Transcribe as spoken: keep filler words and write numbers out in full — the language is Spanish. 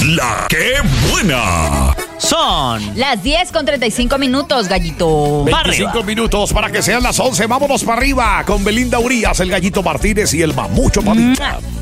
la que buena. Son las diez con treinta y cinco minutos, gallito. veinticinco minutos para que sean las once. Vámonos para arriba con Belinda Urías, el Gallito Martínez y el Mamucho Padilla.